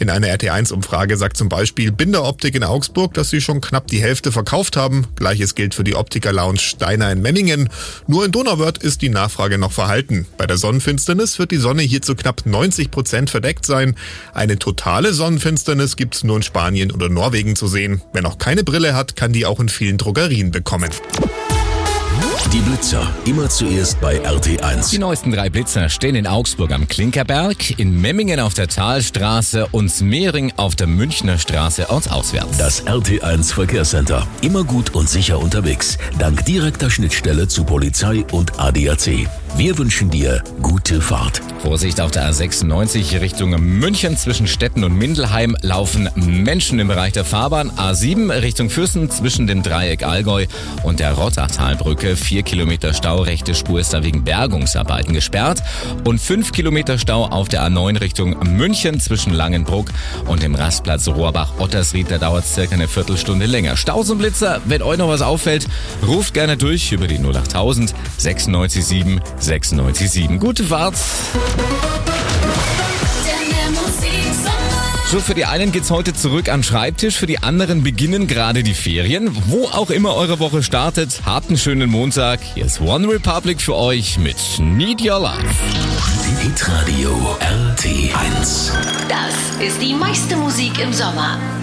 In einer RT1-Umfrage sagt zum Beispiel Binder Optik in Augsburg, dass sie schon knapp die Hälfte verkauft haben. Gleiches gilt für die Optiker-Lounge Steiner in Memmingen. Nur in Donauwörth ist die Nachfrage noch verhalten. Bei der Sonnenfinsternis wird die Sonne hier zu knapp 90% verdeckt sein. Eine totale Sonnenfinsternis gibt's nur in Spanien oder Norwegen zu sehen. Wer noch keine Brille hat, kann die auch in vielen Drogerien bekommen. Die Blitzer, immer zuerst bei RT1. Die neuesten 3 Blitzer stehen in Augsburg am Klinkerberg, in Memmingen auf der Talstraße und Mehring auf der Münchner Straße ortsauswärts. Das RT1 Verkehrscenter. Immer gut und sicher unterwegs. Dank direkter Schnittstelle zu Polizei und ADAC. Wir wünschen dir gute Fahrt. Vorsicht auf der A96 Richtung München zwischen Stetten und Mindelheim laufen Menschen im Bereich der Fahrbahn. A7 Richtung Füssen zwischen dem Dreieck Allgäu und der Rottachtalbrücke. 4 Kilometer Stau, rechte Spur ist da wegen Bergungsarbeiten gesperrt. Und 5 Kilometer Stau auf der A9 Richtung München zwischen Langenbruck und dem Rastplatz Rohrbach-Ottersried. Da dauert es circa eine Viertelstunde länger. Staus und Blitzer, wenn euch noch was auffällt, ruft gerne durch über die 08000 967 967. Gute Fahrt! So, für die einen geht's heute zurück an den Schreibtisch, für die anderen beginnen gerade die Ferien. Wo auch immer eure Woche startet, habt einen schönen Montag. Hier ist One Republic für euch mit Need Your Love. Hitradio RT1. Das ist die meiste Musik im Sommer.